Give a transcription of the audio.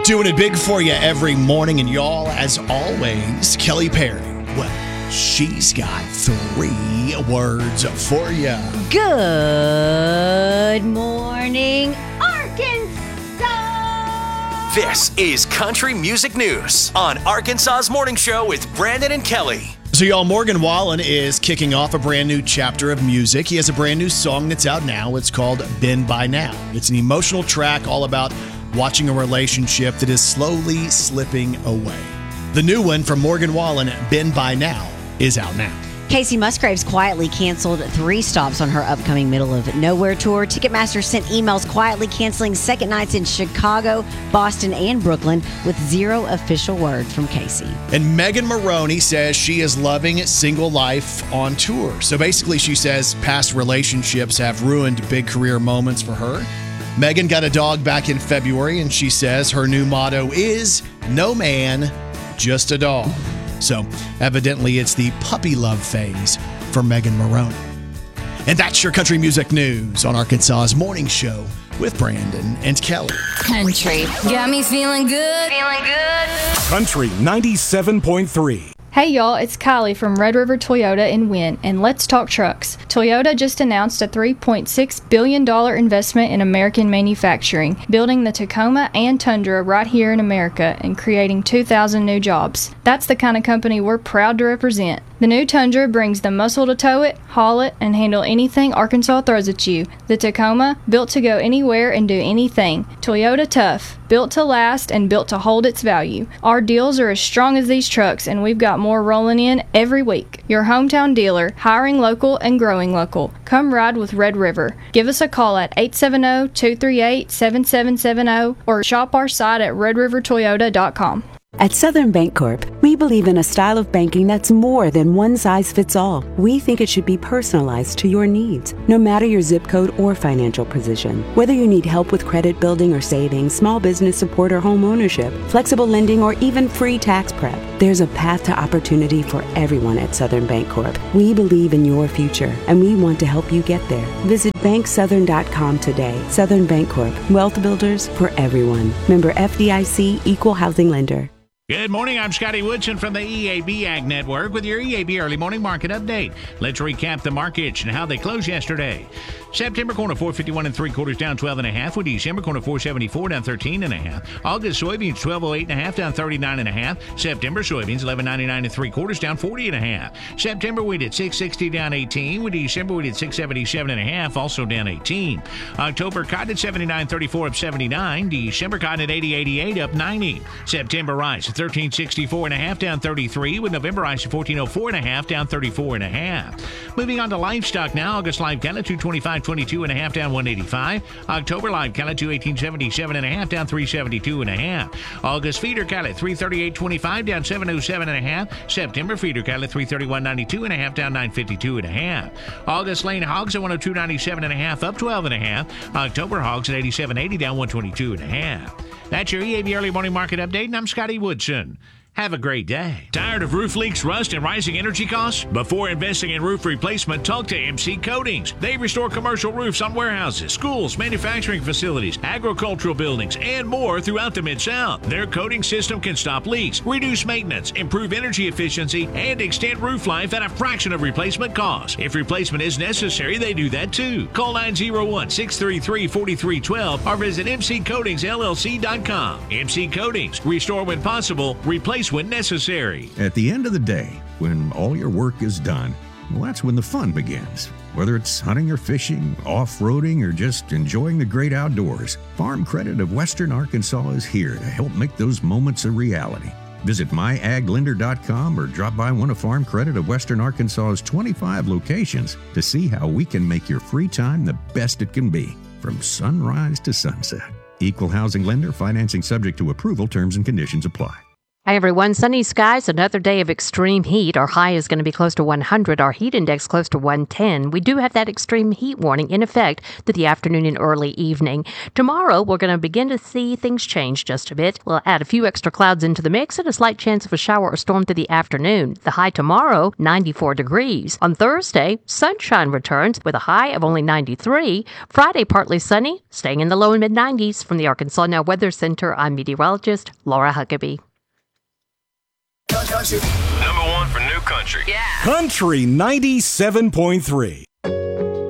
Doing it big for you every morning. And y'all, as always, Kelly Perry, well, she's got 3 words for you. Good morning, Arkansas! This is Country Music News on Arkansas's Morning Show with Brandon and Kelly. So y'all, Morgan Wallen is kicking off a brand new chapter of music. He has a brand new song that's out now. It's called Been By Now. It's an emotional track all about watching a relationship that is slowly slipping away. The new one from Morgan Wallen, Been By Now, is out now. Casey Musgraves quietly canceled 3 stops on her upcoming Middle of Nowhere tour. Ticketmaster sent emails quietly canceling second nights in Chicago, Boston, and Brooklyn with 0 official word from Casey. And Megan Moroney says she is loving single life on tour. So basically she says past relationships have ruined big career moments for her. Megan got a dog back in February, and she says her new motto is no man, just a dog. So evidently it's the puppy love phase for Megan Moroney. And that's your country music news on Arkansas's Morning Show with Brandon and Kelly. Country got me feeling good. Country 97.3. Hey y'all, it's Kylie from Red River Toyota in Wynn, and let's talk trucks. Toyota just announced a $3.6 billion investment in American manufacturing, building the Tacoma and Tundra right here in America and creating 2,000 new jobs. That's the kind of company we're proud to represent. The new Tundra brings the muscle to tow it, haul it, and handle anything Arkansas throws at you. The Tacoma, built to go anywhere and do anything. Toyota tough, built to last and built to hold its value. Our deals are as strong as these trucks, and we've got more rolling in every week. Your hometown dealer, hiring local and growing local. Come ride with Red River. Give us a call at 870-238-7770 or shop our site at redrivertoyota.com. At Southern Bancorp, we believe in a style of banking that's more than one size fits all. We think it should be personalized to your needs, no matter your zip code or financial position. Whether you need help with credit building or saving, small business support or home ownership, flexible lending, or even free tax prep, there's a path to opportunity for everyone at Southern Bancorp. We believe in your future, and we want to help you get there. Visit banksouthern.com today. Southern Bancorp, wealth builders for everyone. Member FDIC, Equal Housing Lender. Good morning, I'm Scotty Woodson from the EAB Ag Network with your EAB Early Morning Market Update. Let's recap the markets and how they closed yesterday. September corn 451 3/4 down 12.5. With December corn 474 down 13.5. August soybeans 1208.5 down 39.5. September soybeans 1199 3/4 down 40.5. September wheat at 660 down 18. With December wheat at 677.5 also down 18. October cotton at 79.34 up 79. December cotton at 80.88 up 90. September rice at 1364.5 down 33. With November rice at 1404.5 down 34.5. Moving on to livestock now. August live cattle 225.22.5 down 185. October live cattle 218.77.5 down 372.5. August feeder cattle 338.25 down 707.5. September feeder cattle 331.92.5 down 952.5. August lane hogs at 102.97.5 up 12.5. October hogs at 87.80 down 122.5. That's your EAB Early Morning Market Update, and I'm Scotty Woodson. Have a great day. Tired of roof leaks, rust, and rising energy costs? Before investing in roof replacement, talk to MC Coatings. They restore commercial roofs on warehouses, schools, manufacturing facilities, agricultural buildings, and more throughout the Mid-South. Their coating system can stop leaks, reduce maintenance, improve energy efficiency, and extend roof life at a fraction of replacement cost. If replacement is necessary, they do that too. Call 901-633-4312 or visit mccoatingsllc.com. MC Coatings. Restore when possible, replace when necessary. At the end of the day, when all your work is done, well, that's when the fun begins. Whether it's hunting or fishing, off-roading, or just enjoying the great outdoors, Farm Credit of Western Arkansas is here to help make those moments a reality. Visit myaglender.com or drop by one of Farm Credit of Western Arkansas's 25 locations to see how we can make your free time the best it can be, from sunrise to sunset. Equal housing lender, financing subject to approval, terms and conditions apply. Hi, everyone. Sunny skies, another day of extreme heat. Our high is going to be close to 100. Our heat index close to 110. We do have that extreme heat warning in effect through the afternoon and early evening. Tomorrow, we're going to begin to see things change just a bit. We'll add a few extra clouds into the mix and a slight chance of a shower or storm through the afternoon. The high tomorrow, 94 degrees. On Thursday, sunshine returns with a high of only 93. Friday, partly sunny, staying in the low and mid-90s. From the Arkansas Now Weather Center, I'm meteorologist Laura Huckabee. Number one for new country. Country 97.3.